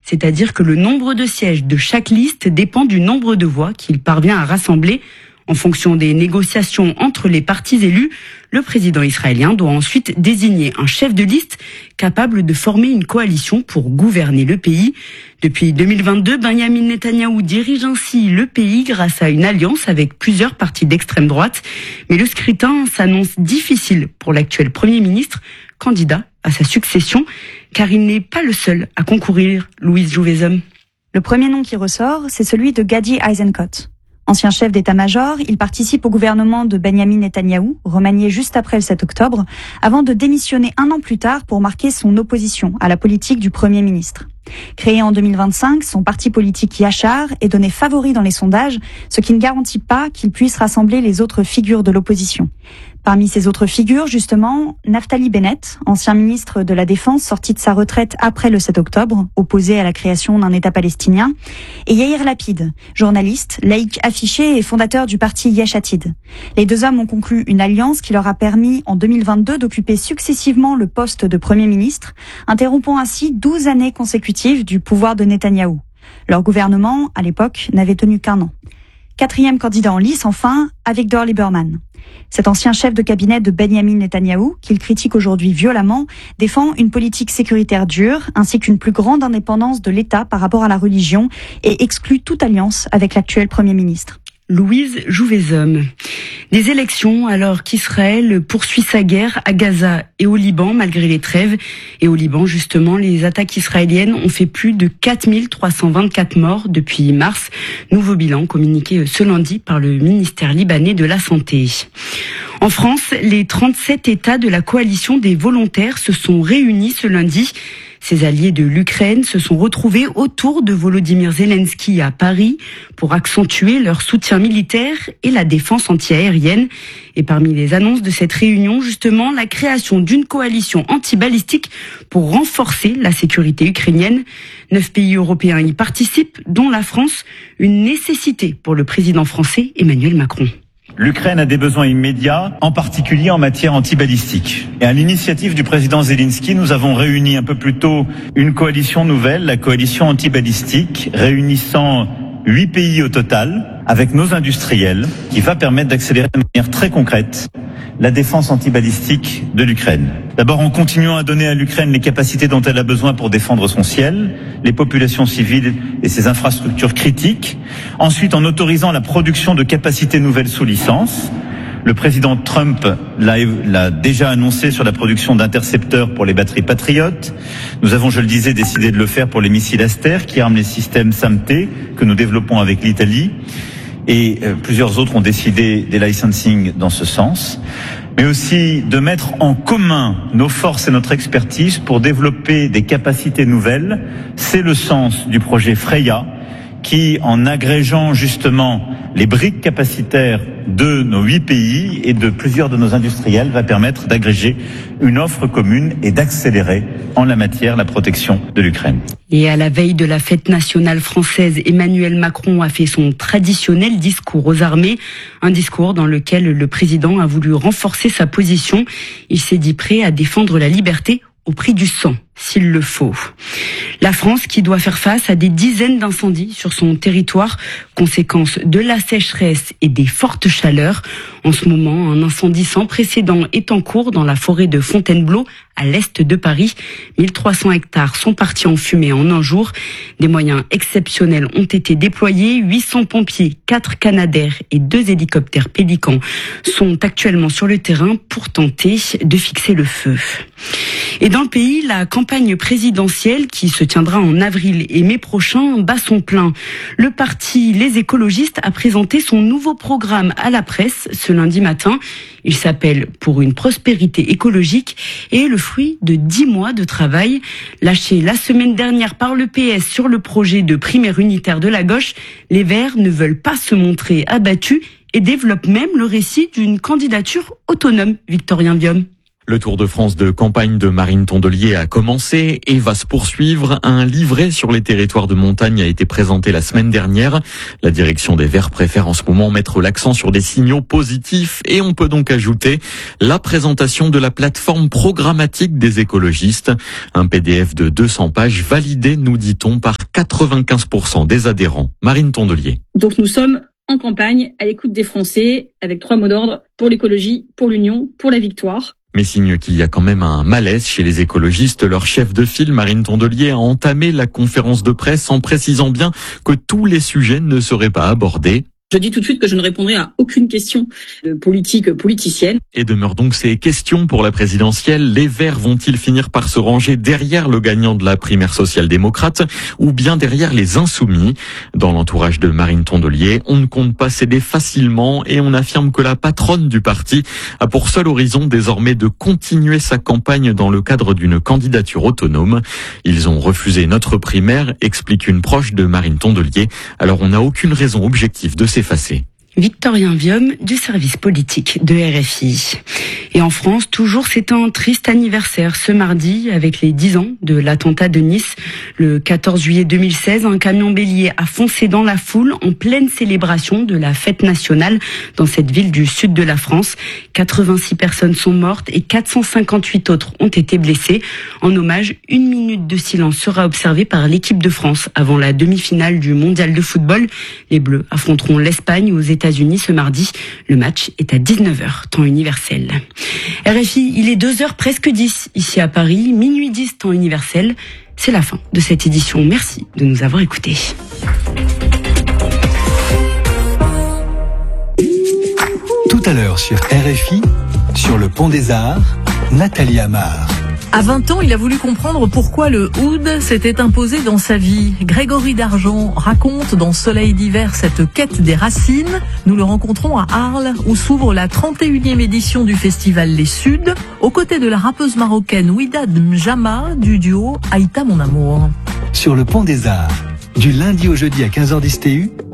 c'est-à-dire que le nombre de sièges de chaque liste dépend du nombre de voix qu'il parvient à rassembler. En fonction des négociations entre les partis élus, le président israélien doit ensuite désigner un chef de liste capable de former une coalition pour gouverner le pays. Depuis 2022, Benyamin Netanyahou dirige ainsi le pays grâce à une alliance avec plusieurs partis d'extrême droite. Mais le scrutin s'annonce difficile pour l'actuel Premier ministre, candidat à sa succession, car il n'est pas le seul à concourir. Louise Jouvezhomme. Le premier nom qui ressort, c'est celui de Gadi Eisenkot. Ancien chef d'état-major, il participe au gouvernement de Benyamin Netanyahou, remanié juste après le 7 octobre, avant de démissionner un an plus tard pour marquer son opposition à la politique du Premier ministre. Créé en 2025, son parti politique Yachar est donné favori dans les sondages, ce qui ne garantit pas qu'il puisse rassembler les autres figures de l'opposition. Parmi ces autres figures, justement, Naftali Bennett, ancien ministre de la Défense sorti de sa retraite après le 7 octobre, opposé à la création d'un État palestinien, et Yair Lapid, journaliste, laïc affiché et fondateur du parti Yesh Atid. Les deux hommes ont conclu une alliance qui leur a permis en 2022 d'occuper successivement le poste de Premier ministre, interrompant ainsi 12 années consécutives du pouvoir de Netanyahou. Leur gouvernement, à l'époque, n'avait tenu qu'un an. Quatrième candidat en lice, enfin, Avigdor Lieberman. Cet ancien chef de cabinet de Benyamin Netanyahou, qu'il critique aujourd'hui violemment, défend une politique sécuritaire dure, ainsi qu'une plus grande indépendance de l'État par rapport à la religion, et exclut toute alliance avec l'actuel Premier ministre. Louise Jouvezhomme. Des élections alors qu'Israël poursuit sa guerre à Gaza et au Liban malgré les trêves. Et au Liban, justement, les attaques israéliennes ont fait plus de 4324 morts depuis mars. Nouveau bilan communiqué ce lundi par le ministère libanais de la Santé. En France, les 37 États de la coalition des volontaires se sont réunis ce lundi. Ces alliés de l'Ukraine se sont retrouvés autour de Volodymyr Zelensky à Paris pour accentuer leur soutien militaire et la défense antiaérienne. Et parmi les annonces de cette réunion, justement, la création d'une coalition anti-balistique pour renforcer la sécurité ukrainienne. 9 pays européens y participent, dont la France, une nécessité pour le président français Emmanuel Macron. L'Ukraine a des besoins immédiats, en particulier en matière antibalistique. Et à l'initiative du président Zelensky, nous avons réuni un peu plus tôt une coalition nouvelle, la coalition antibalistique, réunissant 8 pays au total, avec nos industriels, qui va permettre d'accélérer de manière très concrète la défense antibalistique de l'Ukraine. D'abord en continuant à donner à l'Ukraine les capacités dont elle a besoin pour défendre son ciel, les populations civiles et ses infrastructures critiques. Ensuite en autorisant la production de capacités nouvelles sous licence. Le président Trump l'a déjà annoncé sur la production d'intercepteurs pour les batteries Patriot. Nous avons, je le disais, décidé de le faire pour les missiles Aster qui arment les systèmes SAMT que nous développons avec l'Italie. Et plusieurs autres ont décidé des licensing dans ce sens, mais aussi de mettre en commun nos forces et notre expertise pour développer des capacités nouvelles. C'est le sens du projet Freya, qui, en agrégeant justement les briques capacitaires de nos 8 pays et de plusieurs de nos industriels, va permettre d'agréger une offre commune et d'accélérer en la matière la protection de l'Ukraine. Et à la veille de la fête nationale française, Emmanuel Macron a fait son traditionnel discours aux armées, un discours dans lequel le président a voulu renforcer sa position. Il s'est dit prêt à défendre la liberté au prix du sang, s'il le faut. La France qui doit faire face à des dizaines d'incendies sur son territoire, conséquence de la sécheresse et des fortes chaleurs. En ce moment, un incendie sans précédent est en cours dans la forêt de Fontainebleau, à l'est de Paris. 1300 hectares sont partis en fumée en un jour. Des moyens exceptionnels ont été déployés. 800 pompiers, 4 Canadair et 2 hélicoptères Pélican sont actuellement sur le terrain pour tenter de fixer le feu. Et dans le pays, la campagne présidentielle qui se tiendra en avril et mai prochain bat son plein. Le parti Les Écologistes a présenté son nouveau programme à la presse ce lundi matin. Il s'appelle « Pour une prospérité écologique » et est le fruit de 10 mois de travail. Lâché la semaine dernière par le PS sur le projet de primaire unitaire de la gauche, les Verts ne veulent pas se montrer abattus et développent même le récit d'une candidature autonome. Victorien Viom. Le Tour de France de campagne de Marine Tondelier a commencé et va se poursuivre. Un livret sur les territoires de montagne a été présenté la semaine dernière. La direction des Verts préfère en ce moment mettre l'accent sur des signaux positifs et on peut donc ajouter la présentation de la plateforme programmatique des écologistes. Un PDF de 200 pages validé, nous dit-on, par 95% des adhérents. Marine Tondelier. Donc nous sommes en campagne, à l'écoute des Français, avec 3 mots d'ordre: pour l'écologie, pour l'union, pour la victoire. Mais signe qu'il y a quand même un malaise chez les écologistes. Leur chef de file, Marine Tondelier, a entamé la conférence de presse en précisant bien que tous les sujets ne seraient pas abordés. Je dis tout de suite que je ne répondrai à aucune question de politique politicienne. Et demeurent donc ces questions pour la présidentielle. Les Verts vont-ils finir par se ranger derrière le gagnant de la primaire social-démocrate ou bien derrière les Insoumis? Dans l'entourage de Marine Tondelier, on ne compte pas céder facilement et on affirme que la patronne du parti a pour seul horizon désormais de continuer sa campagne dans le cadre d'une candidature autonome. Ils ont refusé notre primaire, explique une proche de Marine Tondelier. Alors on n'a aucune raison objective de s'effacer. Victorien Viom du service politique de RFI. Et en France, toujours, c'est un triste anniversaire ce mardi avec les 10 ans de l'attentat de Nice. Le 14 juillet 2016, un camion bélier a foncé dans la foule en pleine célébration de la fête nationale dans cette ville du sud de la France. 86 personnes sont mortes et 458 autres ont été blessées. En hommage, 1 minute de silence sera observée par l'équipe de France avant la demi-finale du mondial de football. Les Bleus affronteront l'Espagne aux États-Unis ce mardi. Le match est à 19h, temps universel. RFI, il est 2h presque 10 ici à Paris, minuit 10 temps universel. C'est la fin de cette édition. Merci de nous avoir écoutés. Tout à l'heure sur RFI, sur le Pont des Arts, Nathalie Amar. À 20 ans, il a voulu comprendre pourquoi le oud s'était imposé dans sa vie. Grégory Dargent raconte dans Soleil d'hiver cette quête des racines. Nous le rencontrons à Arles, où s'ouvre la 31e édition du festival Les Suds, aux côtés de la rappeuse marocaine Ouidad Mjama du duo Aïta Mon Amour. Sur le Pont des Arts, du lundi au jeudi à 15h10 TU,